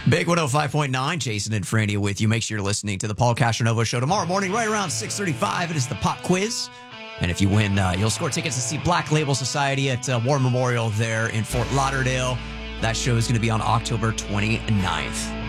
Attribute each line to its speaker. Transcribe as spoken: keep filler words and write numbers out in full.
Speaker 1: Big one oh five point nine, Jason and Franny with you. Make sure you're listening to the Paul Castronovo Show tomorrow morning, right around six thirty-five. It is the pop quiz. And if you win, uh, you'll score tickets to see Black Label Society at uh, War Memorial there in Fort Lauderdale. That show is going to be on October twenty-ninth.